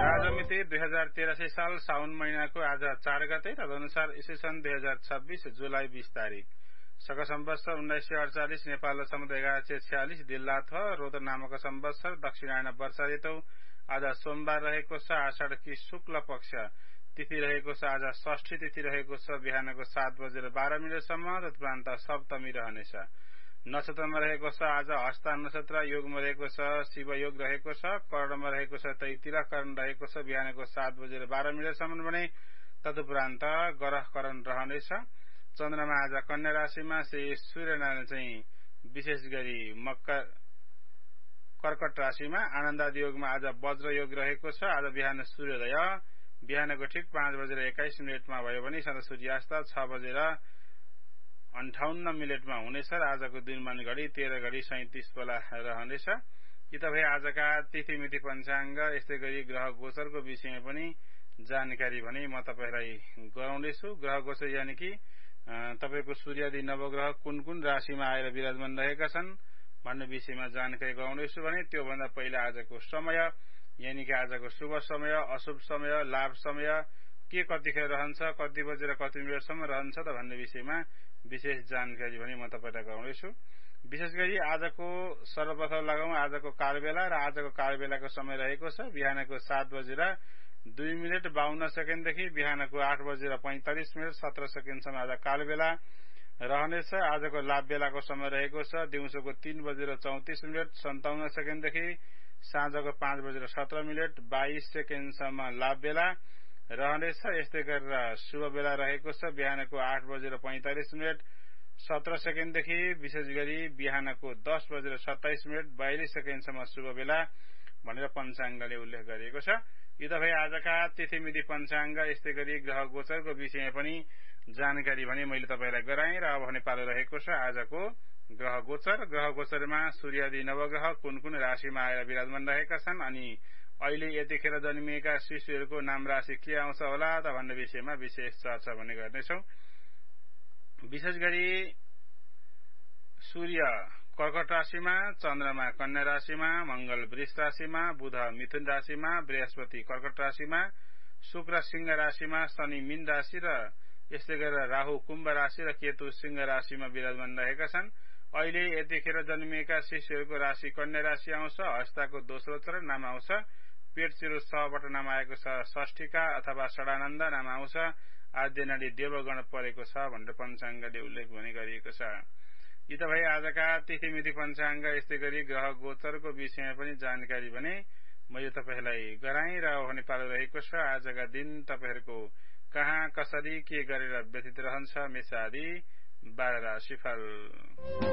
आज मिति 2083 साल साउन महिनाको आज 4 गते तदनुसार ईस्वीसन 2026 जुलाई 20 तारिक शक सम्वत्सर 1948 नेपाल समुदाय 1146 दिल्लाथ रोद नामक सम्वत्सर दक्षिणायन वर्ष ऋतु आज सोमबार रहेको छ। आषाढ कि शुक्ल पक्ष तिथि रहेको छ। आज षष्ठी तिथि रहेको छ। बिहानको 7:12 सम्म तदुपरान्त सप्तमी रहनेछ। नक्षत्रमा रहेको छ आज हस्ता नक्षत्र। योगमा रहेको छ शिव योग रहेको छ। कर्णमा रहेको छ तैतिर कर्ण रहेको छ। बिहानको 7:12 सम्म भने तदुपरान्त ग्रह करण रहनेछ। चन्द्रमा आज कन्या राशिमा सूर्यनारायण चाहिँ विशेष गरी कर्कट राशिमा। आनन्दादि योगमा आज वज्र योग रहेको छ। आज बिहान सूर्योदय बिहानको ठिक 5:21 भयो भने सदा सूर्यास्त 6:58 हुनेछ। आजको दिनमान घडी 13:37 बेला रहनेछ। यी त भए आजका तिथिमिति पञ्चाङ्ग। यस्तै गरी ग्रह गोचरको विषयमा पनि जानकारी भने म तपाईलाई गराउँदैछु। ग्रह गोचर यानि कि तपाईको सूर्यादि नवग्रह कुन कुन राशिमा आएर विराजमान रहेका छन् भन्ने विषयमा जानकारी गराउँदैछु भने त्योभन्दा पहिला आजको समय यानि कि आजको शुभ समय, अशुभ समय, लाभ समय के कतिखेर रहन्छ, कति बजेर कति मिनटसम्म रहन्छ त भन्ने विषयमा विशेष जानकारी भने म तपाईलाई गराउँदैछु। विशेष गरी आजको सर्वप्रथम लगाउँ आजको कालबेला र आजको कालबेलाको समय रहेको छ बिहानको 7:02:52 देखि बिहानको 8:45 17 सेकेन्डसम्म आज कालबेला रहनेछ। आजको लाभ बेलाको समय रहेको छ दिउँसोको 3:34 57 सेकेन्डदेखि साँझको 5:17 22 सेकेन्डसम्म लाभ बेला रहनेछ। यस्तै गरेर शुभ बेला रहेको छ बिहानको 8:45 17 सेकेन्डदेखि विशेष गरी बिहानको 10:27 42 सेकेन्डसम्म शुभ बेला भनेर पञ्चाङ्गले उल्लेख गरिएको छ। यी त भए आजका तिथिमिति पञ्चाङ्ग। यस्तै गरी ग्रह गोचरको विषयमा पनि जानकारी भने मैले तपाईलाई गराएँ र अब भने पालो रहेको छ आजको ग्रह गोचर। ग्रह गोचरमा सूर्यादि नवग्रह कुन कुन राशिमा आएर विराजमान रहेका छन् अनि अहिले यतिखेर जन्मिएका शिशुहरूको नाम राशि के आउँछ होला त भन्ने विषयमा विशेष चर्चा भने गर्नेछौँ। विशेष गरी सूर्य कर्कट राशिमा, चन्द्रमा कन्या राशिमा, मंगल वृष राशिमा, बुध मिथुन राशिमा, बृहस्पति कर्कट राशिमा, शुक्र सिंह राशिमा, शनि मीन राशि र यस्तै गरेर राहु कुम्भ राशि र केतु सिंह राशिमा विराजमान रहेका छन्। अहिले यतिखेर जन्मिएका शिशुहरूको राशि कन्या राशि आउँछ। हस्ताको दोस्रो चरण नाम आउँछ। पेट चिरो सबाट नाम आएको छ षष्ठीका अथवा षडानन्द नाम आउँछ। आद्य नाडी देवगण परेको छ भनेर पञ्चाङ्गले उल्लेख भने गरिएको छ। यी त भए आजका तिथिमिति पञ्चाङ्ग। यस्तै गरी ग्रह गोचरको विषयमा पनि जानकारी भने मैले तपाईलाई गराएँ र भने पालो रहेको छ आजका दिन तपाईहरूको कहाँ कसरी के गरेर व्यतीत रहन्छ मेष आदि 12 राशिफल।